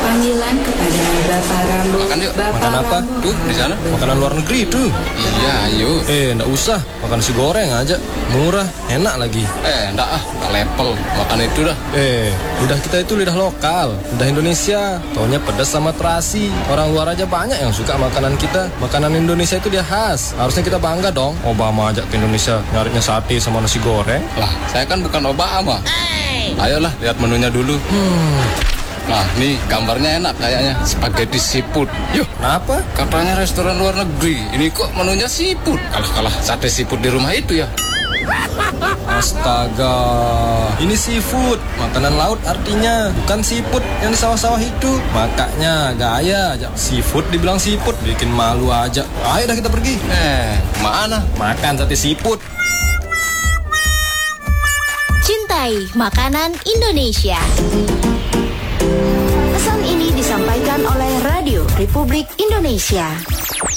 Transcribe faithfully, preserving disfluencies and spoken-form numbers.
panggilan kepada Bapak Rambo. Makan yuk. Bapak Makan apa? Rambo. Tuh, di sana. Makanan luar negeri itu. Iya, ayo. Eh, ndak usah. Makan nasi goreng aja. Murah, enak lagi. Eh, enggak ah, enggak level. Makan itu dah. Eh, lidah kita itu lidah lokal, lidah Indonesia. Taunya pedas sama terasi. Orang luar aja banyak yang suka makanan kita. Makanan Indonesia itu dia khas. Harusnya kita bangga dong. Obama ajak ke Indonesia, nyarinya sate sama nasi goreng. Lah, saya kan bukan Obama. Ayolah, lihat menunya dulu. Hmm, Nah, nih gambarnya enak kayaknya. Spaghetti seafood. Yuk, kenapa? katanya restoran luar negeri. Ini kok menunya seafood. Kalah-kalah sate seafood di rumah itu ya. Astaga, ini seafood, makanan laut artinya, bukan seafood yang di sawah-sawah itu. Makanya gaya aja, seafood dibilang seafood, bikin malu aja. Ayo dah kita pergi. Eh, mana? Makan sate seafood. Cintai makanan Indonesia. Pesan ini disampaikan oleh Radio Republik Indonesia.